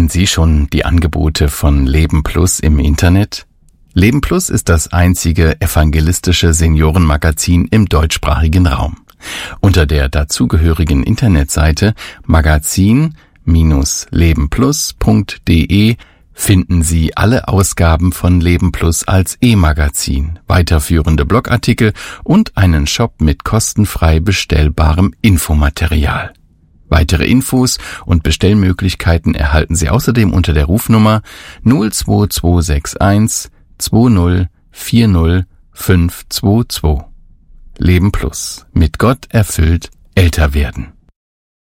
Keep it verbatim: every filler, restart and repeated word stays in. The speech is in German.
Kennen Sie schon die Angebote von Leben Plus im Internet? Leben Plus ist das einzige evangelistische Seniorenmagazin im deutschsprachigen Raum. Unter der dazugehörigen Internetseite magazin Bindestrich lebenplus punkt de finden Sie alle Ausgaben von Leben Plus als E-Magazin, weiterführende Blogartikel und einen Shop mit kostenfrei bestellbarem Infomaterial. Weitere Infos und Bestellmöglichkeiten erhalten Sie außerdem unter der Rufnummer null zwei zwei sechs eins zwei null vier null fünf zwei zwei. Leben Plus. Mit Gott erfüllt älter werden.